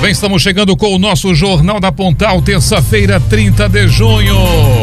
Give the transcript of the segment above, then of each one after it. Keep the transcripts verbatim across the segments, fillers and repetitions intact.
bem, estamos chegando com o nosso Jornal da Pontal, terça-feira, trinta de junho.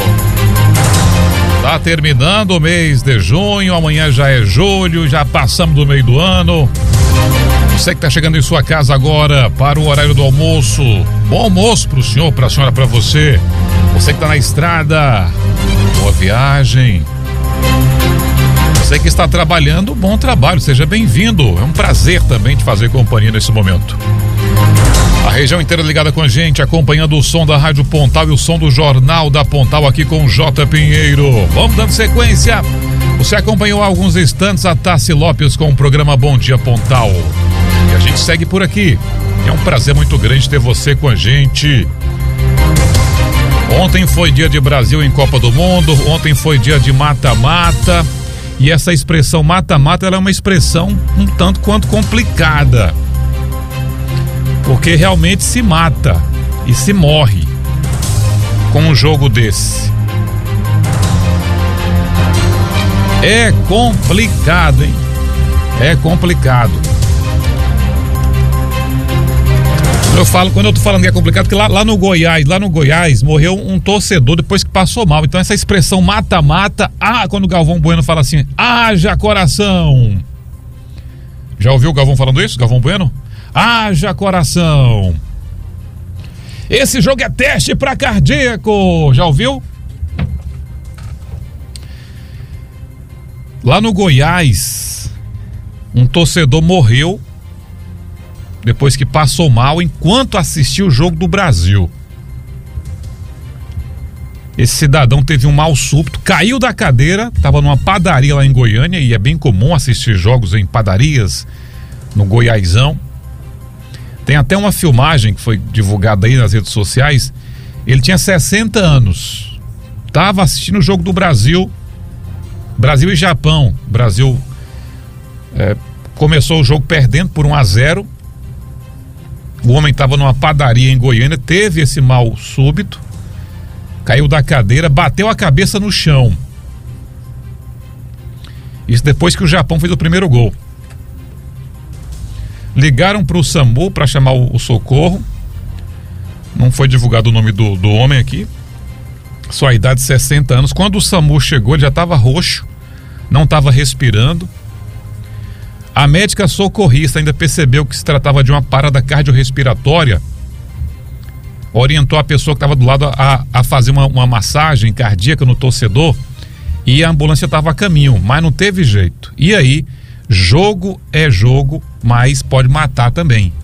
Tá terminando o mês de junho, amanhã já é julho, já passamos do meio do ano. Você que tá chegando em sua casa agora para o horário do almoço, bom almoço pro senhor, pra senhora, pra você. Você que tá na estrada, boa viagem. Você que está trabalhando, bom trabalho, seja bem-vindo. É um prazer também te fazer companhia nesse momento. A região inteira ligada com a gente, acompanhando o som da Rádio Pontal e o som do Jornal da Pontal aqui com o J. Pinheiro. Vamos dando sequência. Você acompanhou há alguns instantes a Tassi Lopes com o programa Bom Dia Pontal. E a gente segue por aqui. É um prazer muito grande ter você com a gente. Ontem foi dia de Brasil em Copa do Mundo, ontem foi dia de mata-mata. E essa expressão mata-mata, ela é uma expressão um tanto quanto complicada. Porque realmente se mata e se morre com um jogo desse. É complicado, hein? É complicado. Eu falo, quando eu tô falando que é complicado, que lá, lá no Goiás, lá no Goiás, morreu um torcedor depois que passou mal. Então essa expressão mata-mata, ah, quando o Galvão Bueno fala assim, haja coração. Já ouviu o Galvão falando isso, Galvão Bueno? Haja coração. Esse jogo é teste para cardíaco. Já ouviu? Lá no Goiás, um torcedor morreu depois que passou mal enquanto assistia o jogo do Brasil. Esse cidadão teve um mal súbito, caiu da cadeira, estava numa padaria lá em Goiânia, e é bem comum assistir jogos em padarias no Goiásão. Tem até uma filmagem que foi divulgada aí nas redes sociais. Ele tinha sessenta anos, estava assistindo o jogo do Brasil, Brasil e Japão. O Brasil é, começou o jogo perdendo por um a zero. O homem estava numa padaria em Goiânia, teve esse mal súbito, caiu da cadeira, bateu a cabeça no chão. Isso depois que o Japão fez o primeiro gol. Ligaram para o SAMU para chamar o, o socorro. Não foi divulgado o nome do, do homem aqui. Sua idade, sessenta anos. Quando o SAMU chegou, ele já estava roxo, não estava respirando. A médica socorrista ainda percebeu que se tratava de uma parada cardiorrespiratória. Orientou a pessoa que estava do lado a, a fazer uma, uma massagem cardíaca no torcedor. E a ambulância estava a caminho, mas não teve jeito. E aí, jogo é jogo, mas pode matar também.